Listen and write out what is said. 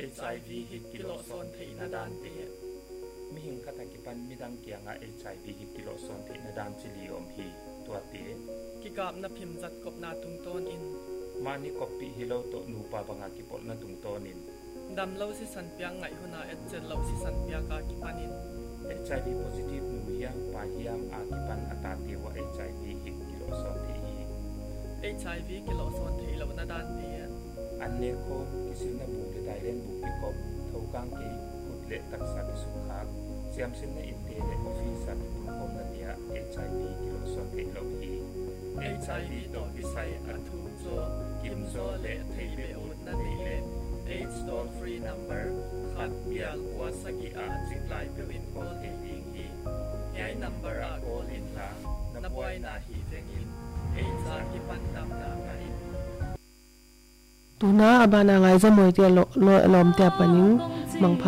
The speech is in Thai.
HIV ฮิตกิโลโซนที่นาดานเตมิหิงคาตากิปันมิดังเกียงอา HIV ฮิตกิโลโซนที่นาดานจิลิอมฮีตัวเตกิกาบนับพิมจัดกบนาตุงโตนอินมานิกบปีฮิโลโตนูปาบังอากิปอลนาตุงโตนินดำเล่าสิสันเปียงไงหุนาเอเจเล่าสิสันเปียกากิปันิน HIV positive นูเฮียปาฮิยามอากิปันอัตาติวะ HIV ฮิตกิโลโซนที่ HIV กิโลโซนที่เรานาดานเตียอันเนโคกิสินาบูเดไดเลนบุกิกบทวกังกีขุดเละตักษาสุขาเสียมสินในอินเดียในออฟฟิศสัตว์ตุนคมนันยา HIV กิโลโซนที่เราฮี HIV ต่อวิสัยอัตุโซกิมโซเละเทเบอุนนันนี่เลAIDS toll free number ขัดเบียลกัวสกิอาจิกไลเปวินโคลเฮลิงฮีย้าย number อาโกลินลานับไว้นาฮีเฟงอินAIDSอากิปันดำนาไงตูน่าอบานาไงจะมวยเตียลอมเตียปนิงมัง